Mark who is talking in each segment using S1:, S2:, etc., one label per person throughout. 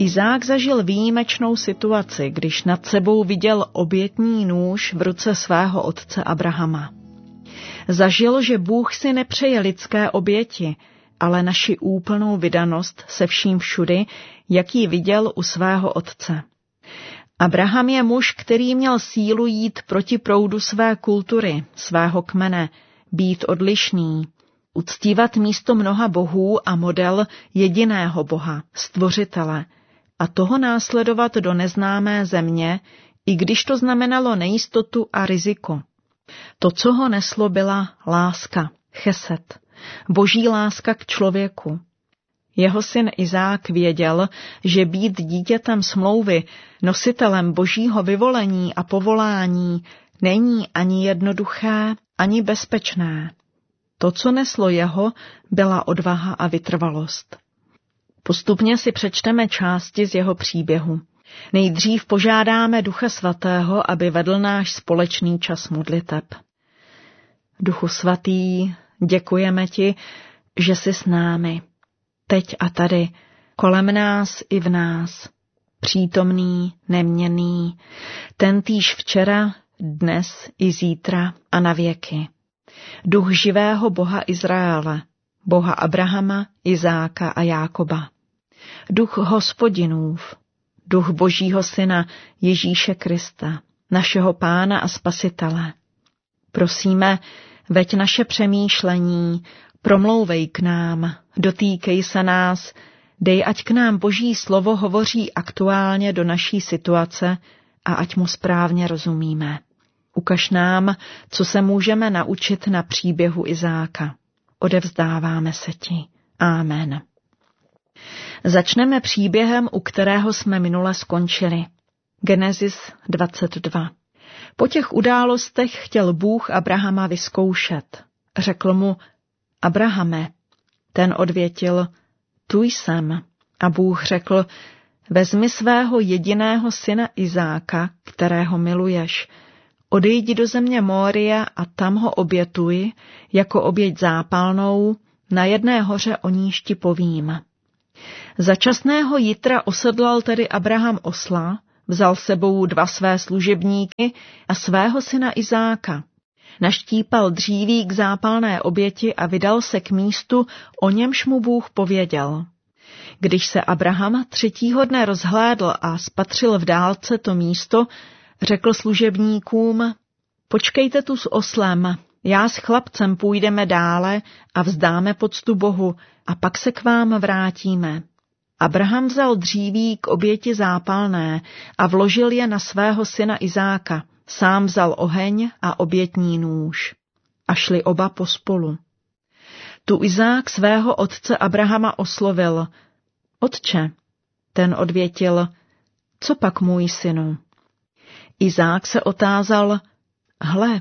S1: Izák zažil výjimečnou situaci, když nad sebou viděl obětní nůž v ruce svého otce Abrahama. Zažil, že Bůh si nepřeje lidské oběti, ale naši úplnou vydanost se vším všudy, jak ji viděl u svého otce. Abraham je muž, který měl sílu jít proti proudu své kultury, svého kmene, být odlišný, uctívat místo mnoha bohů a model jediného Boha, stvořitele, a toho následovat do neznámé země, i když to znamenalo nejistotu a riziko. To, co ho neslo, byla láska, chesed, boží láska k člověku. Jeho syn Izák věděl, že být dítětem smlouvy, nositelem božího vyvolení a povolání, není ani jednoduché, ani bezpečné. To, co neslo jeho, byla odvaha a vytrvalost. Postupně si přečteme části z jeho příběhu. Nejdřív požádáme Ducha Svatého, aby vedl náš společný čas modliteb. Duchu Svatý, děkujeme ti, že jsi s námi, teď a tady, kolem nás i v nás, přítomný, neměnný, tentýž včera, dnes i zítra a na věky. Duch živého Boha Izraele, Boha Abrahama, Izáka a Jákoba. Duch Hospodinův, duch Božího Syna Ježíše Krista, našeho Pána a Spasitele. Prosíme, veď naše přemýšlení, promlouvej k nám, dotýkej se nás, dej, ať k nám Boží slovo hovoří aktuálně do naší situace a ať mu správně rozumíme. Ukaž nám, co se můžeme naučit na příběhu Izáka. Odevzdáváme se ti. Amen. Začneme příběhem, u kterého jsme minule skončili. Genesis 22. Po těch událostech chtěl Bůh Abrahama vyzkoušet. Řekl mu, Abrahame. Ten odvětil, tu jsem. A Bůh řekl, vezmi svého jediného syna Izáka, kterého miluješ, odejdi do země Mória a tam ho obětuj, jako oběť zápalnou, na jedné hoře, o níž ti povím. Za časného jitra osedlal tedy Abraham osla, vzal sebou 2 své služebníky a svého syna Izáka. Naštípal dříví k zápalné oběti a vydal se k místu, o němž mu Bůh pověděl. Když se Abraham 3. dne rozhlédl a spatřil v dálce to místo, řekl služebníkům, počkejte tu s oslem, já s chlapcem půjdeme dále a vzdáme poctu Bohu a pak se k vám vrátíme. Abraham vzal dříví k oběti zápalné a vložil je na svého syna Izáka, sám vzal oheň a obětní nůž. A šli oba pospolu. Tu Izák svého otce Abrahama oslovil, Otče, ten odvětil, co pak můj synu? Izák se otázal, hle,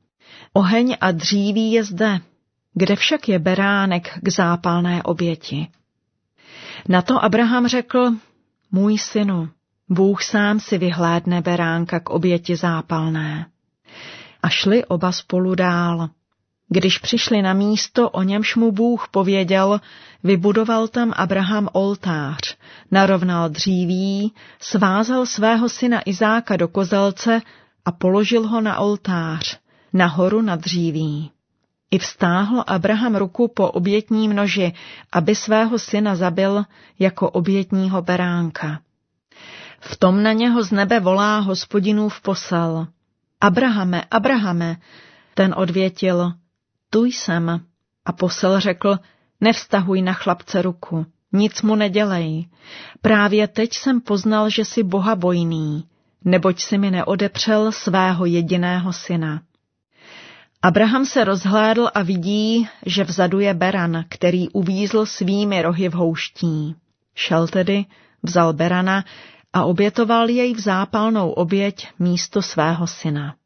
S1: oheň a dříví je zde, kde však je beránek k zápalné oběti? Na to Abraham řekl, můj synu, Bůh sám si vyhlédne beránka k oběti zápalné. A šli oba spolu dál. Když přišli na místo, o němž mu Bůh pověděl, vybudoval tam Abraham oltář, narovnal dříví, svázal svého syna Izáka do kozelce a položil ho na oltář, nahoru na dříví. I vztáhl Abraham ruku po obětním noži, aby svého syna zabil jako obětního beránka. V tom na něho z nebe volá Hospodinův posel. Abrahame, Abrahame, ten odvětil, tu jsem. A posel řekl, nevztahuj na chlapce ruku, nic mu nedělej. Právě teď jsem poznal, že jsi bohabojný, neboť si mi neodepřel svého jediného syna. Abraham se rozhlédl a vidí, že vzadu je beran, který uvízl svými rohy v houští. Šel tedy, vzal berana a obětoval jej v zápalnou oběť místo svého syna.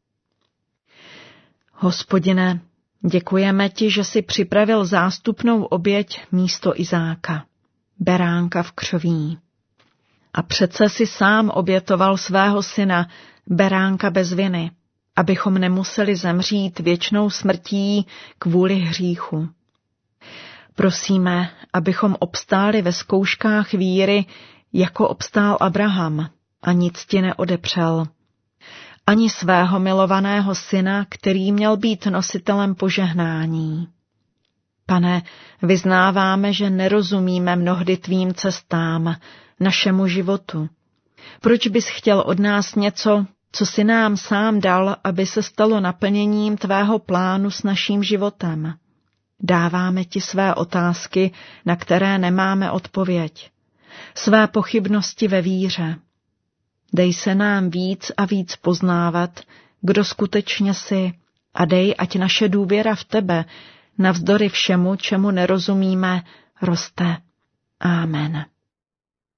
S1: Hospodine, děkujeme ti, že jsi připravil zástupnou oběť místo Izáka, beránka v křoví. A přece si sám obětoval svého syna, beránka bez viny, abychom nemuseli zemřít věčnou smrtí kvůli hříchu. Prosíme, abychom obstáli ve zkouškách víry, jako obstál Abraham a nic ti neodepřel. Ani svého milovaného syna, který měl být nositelem požehnání. Pane, vyznáváme, že nerozumíme mnohdy tvým cestám, našemu životu. Proč bys chtěl od nás něco, co jsi nám sám dal, aby se stalo naplněním tvého plánu s naším životem? Dáváme ti své otázky, na které nemáme odpověď. Své pochybnosti ve víře. Dej se nám víc a víc poznávat, kdo skutečně jsi, a dej, ať naše důvěra v tebe, navzdory všemu, čemu nerozumíme, roste. Amen.